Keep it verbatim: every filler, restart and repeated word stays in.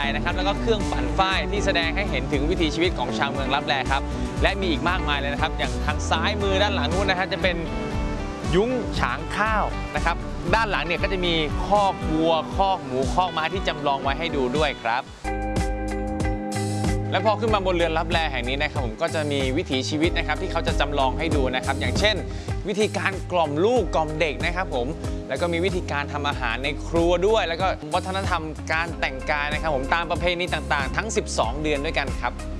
นะครับแล้วก็เครื่องปั่นฝ้ายที่แสดงให้เห็นถึงวิถีชีวิตของชาวเมืองลับแลครับและมีอีกมากมายเลยนะครับอย่างทางซ้ายมือด้านหลังนู้นนะฮะจะเป็นยุ้งฉางข้าวนะครับด้านหลังเนี่ยก็จะมีคอกวัวคอกหมูคอกม้าที่จำลองไว้ให้ดูด้วยครับและพอขึ้นมาบนเรือนลับแลแห่งนี้นะครับผมก็จะมีวิถีชีวิตนะครับที่เขาจะจำลองให้ดูนะครับอย่างเช่นวิธีการกล่อมลูกกล่อมเด็กนะครับผมแล้วก็มีวิธีการทำอาหารในครัวด้วยแล้วก็วัฒนธรรมการแต่งกายนะครับผมตามประเพณีต่างๆทั้งสิบสองเดือนด้วยกันครับ